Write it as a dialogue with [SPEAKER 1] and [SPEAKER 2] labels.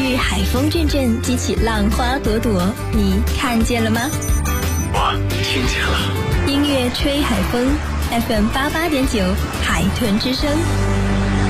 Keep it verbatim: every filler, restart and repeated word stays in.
[SPEAKER 1] 日海风阵阵，激起浪花朵朵，你看见了吗？
[SPEAKER 2] 我听见了。
[SPEAKER 1] 音乐吹海风 ，F M 八八点九，海豚之声。